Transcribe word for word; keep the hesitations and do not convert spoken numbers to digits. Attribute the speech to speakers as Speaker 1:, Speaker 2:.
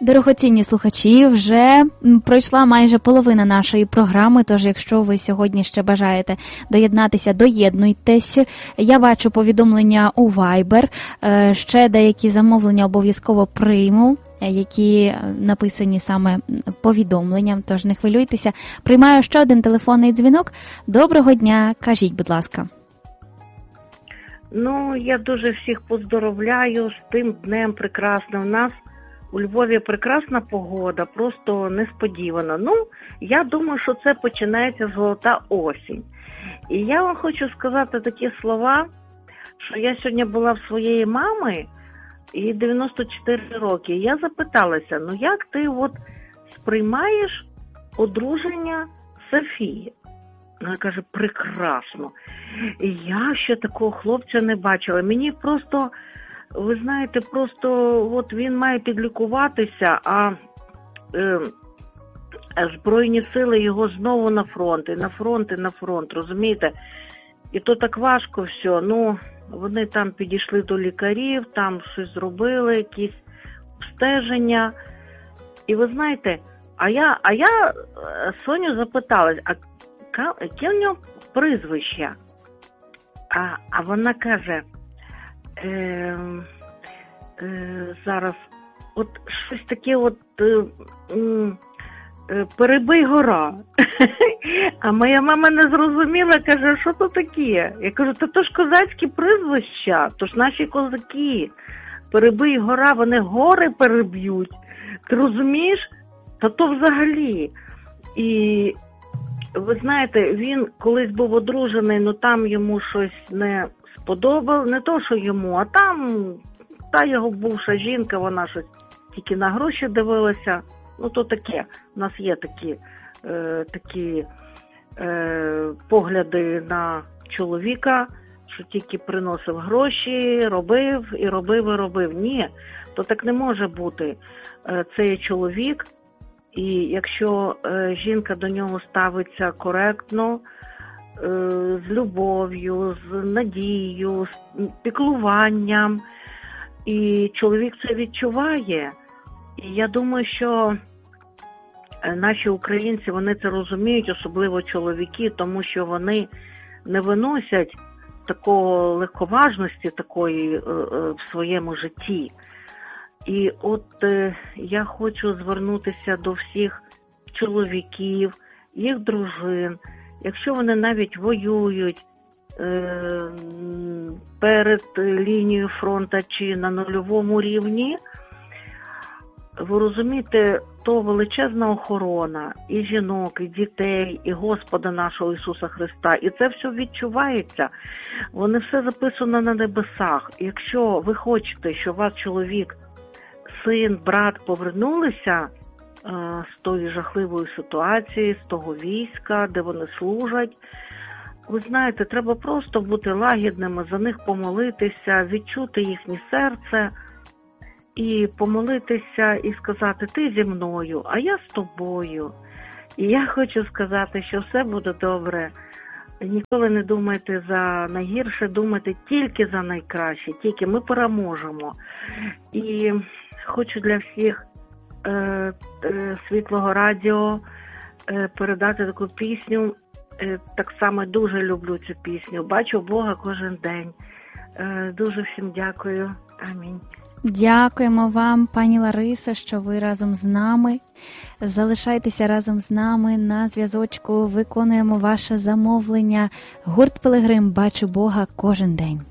Speaker 1: Дорогоцінні слухачі, вже пройшла майже половина нашої програми, тож якщо ви сьогодні ще бажаєте доєднатися, доєднуйтесь. Я бачу повідомлення у Viber, ще деякі замовлення обов'язково прийму, які написані саме повідомленням, тож не хвилюйтеся. Приймаю ще один телефонний дзвінок. Доброго дня, кажіть, будь ласка.
Speaker 2: Ну, я дуже всіх поздоровляю з тим днем прекрасним. У нас у Львові прекрасна погода, просто несподівано. Ну, я думаю, що це починається золота осінь. І я вам хочу сказати такі слова, що я сьогодні була в своєї мами, їй дев'яносто чотири роки. Я запиталася, ну як ти от сприймаєш одруження Софії? Вона каже, прекрасно. І я ще такого хлопця не бачила. Мені просто, ви знаєте, просто от він має підлікуватися, а е, Збройні сили його знову на фронт, і на фронт, і на фронт, розумієте? І то так важко все. Ну, вони там підійшли до лікарів, там щось зробили, якісь обстеження. І ви знаєте, а я, а я Соню запиталась, а яке в нього прізвище? А, а вона каже, е, е, зараз, от щось таке от е, е, Перебий гора. А моя мама не зрозуміла, каже, що то таке? Я кажу, та то ж козацькі прізвища, то ж наші козаки. Перебий гора, вони гори переб'ють. Ти розумієш? Та то взагалі. І ви знаєте, він колись був одружений, ну там йому щось не сподобало, не то, що йому, а там та його бувша жінка, вона щось тільки на гроші дивилася. Ну то таке, у нас є такі, е, такі е, погляди на чоловіка, що тільки приносив гроші, робив і робив і робив. Ні, то так не може бути. Е, це є чоловік. І якщо е, жінка до нього ставиться коректно, е, з любов'ю, з надією, з піклуванням, і чоловік це відчуває, і я думаю, що наші українці, вони це розуміють, особливо чоловіки, тому що вони не виносять такого легковажності такої е, е, в своєму житті. І от е, я хочу звернутися до всіх чоловіків, їх дружин, якщо вони навіть воюють е, перед лінією фронту чи на нульовому рівні, ви розумієте, то величезна охорона і жінок, і дітей, і Господа нашого Ісуса Христа. І це все відчувається. Вони все записано на небесах. Якщо ви хочете, щоб ваш чоловік, син, брат повернулися е, з тої жахливої ситуації, з того війська, де вони служать, ви знаєте, треба просто бути лагідними, за них помолитися, відчути їхнє серце і помолитися і сказати, ти зі мною, а я з тобою. І я хочу сказати, що все буде добре. Ніколи не думайте за найгірше, думайте тільки за найкраще, тільки ми переможемо. І хочу для всіх е, е, Світлого радіо е, передати таку пісню. Е, так само дуже люблю цю пісню. Бачу Бога кожен день. Е, дуже всім дякую. Амінь.
Speaker 1: Дякуємо вам, пані Ларисо, що ви разом з нами. Залишайтеся разом з нами на зв'язочку. Виконуємо ваше замовлення. Гурт Пилигрим «Бачу Бога кожен день».